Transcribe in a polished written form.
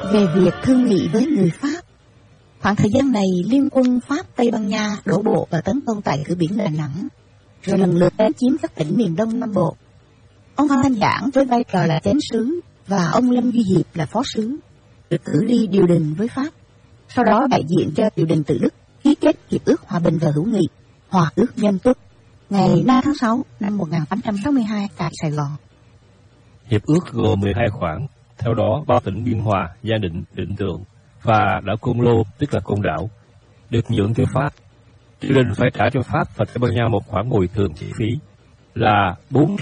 về việc thương nghị với người Pháp. Khoảng thời gian này, liên quân Pháp Tây Ban Nha đổ bộ và tấn công tại cửa biển Đà Nẵng, rồi lần lượt đánh chiếm các tỉnh miền Đông Nam Bộ. Ông Phan Thanh Giảng với vai trò là chánh sứ và ông Lâm Duy Diệp là phó sứ được cử đi điều đình với Pháp. Sau đó đại diện cho triều đình tự Đức ký kết hiệp ước hòa bình và hữu nghị, Hòa ước Nhân Tuất, ngày 5 tháng 6 năm 1862 tại Sài Gòn. Hiệp ước gồm 12 khoản, theo đó 3 tỉnh Biên Hòa, Gia Định, Định Tường và đảo Côn Lô, tức là Côn Đảo, được nhượng cho Pháp. Triều đình phải trả cho Pháp và Tây Ban Nha một khoản bồi thường chi phí là 4